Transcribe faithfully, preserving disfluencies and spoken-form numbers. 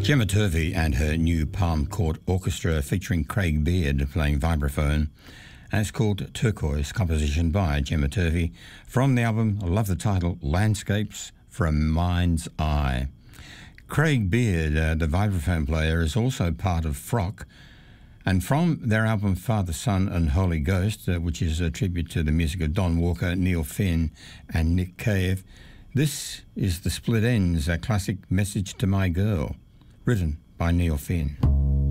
Gemma Turvey and her new Palm Court Orchestra featuring Craig Beard playing vibraphone, and it's called Turquoise, composition by Gemma Turvey from the album, I love the title, Landscapes from Mind's Eye. Craig Beard, uh, the vibraphone player, is also part of Frock, and from their album Father, Son and Holy Ghost, uh, which is a tribute to the music of Don Walker, Neil Finn and Nick Cave, this is The Split Ends, a classic Message to My Girl, written by Neil Finn.